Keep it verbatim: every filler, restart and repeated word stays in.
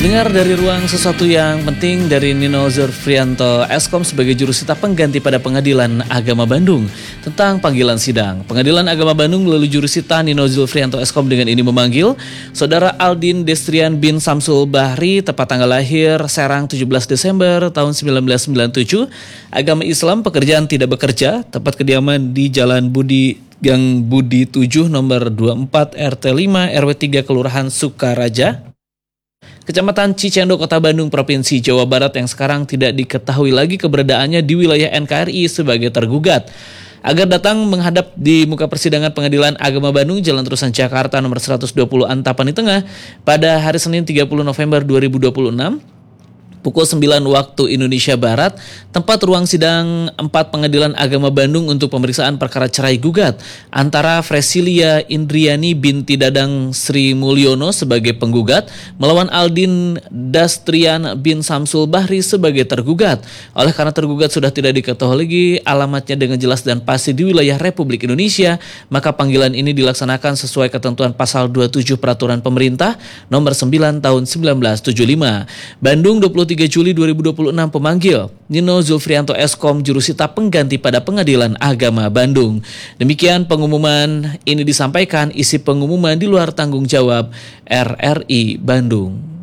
Dengar dari ruang sesuatu yang penting dari Nino Zulfrianto Eskom sebagai jurusita pengganti pada Pengadilan Agama Bandung tentang panggilan sidang. Pengadilan Agama Bandung melalui jurusita Nino Zulfrianto Eskom dengan ini memanggil Saudara Aldin Destrian bin Samsul Bahri, tepat tanggal lahir Serang tujuh belas Desember tahun seribu sembilan ratus sembilan puluh tujuh, agama Islam, pekerjaan tidak bekerja, tempat kediaman di Jalan Budi Gang Budi tujuh nomor dua puluh empat R T lima R W tiga Kelurahan Sukaraja, Kecamatan Cicendo, Kota Bandung, Provinsi Jawa Barat, yang sekarang tidak diketahui lagi keberadaannya di wilayah N K R I sebagai tergugat, agar datang menghadap di muka persidangan Pengadilan Agama Bandung, Jalan Terusan Jakarta nomor seratus dua puluh Antapani Tengah pada hari Senin tiga puluh November dua ribu dua puluh enam pukul sembilan waktu Indonesia Barat, tempat ruang sidang empat Pengadilan Agama Bandung untuk pemeriksaan perkara cerai gugat antara Fresilia Indriani binti Dadang Sri Mulyono sebagai penggugat melawan Aldin Dastrian bin Samsul Bahri sebagai tergugat. Oleh karena tergugat sudah tidak diketahui lagi alamatnya dengan jelas dan pasti di wilayah Republik Indonesia, maka panggilan ini dilaksanakan sesuai ketentuan pasal dua puluh tujuh Peraturan Pemerintah nomor sembilan tahun seribu sembilan ratus tujuh puluh lima. Bandung, dua puluh tiga Juli dua ribu dua puluh enam. Pemanggil Nino Zulfrianto Eskom, jurusita pengganti pada Pengadilan Agama Bandung. Demikian pengumuman ini disampaikan, isi pengumuman di luar tanggung jawab R R I Bandung.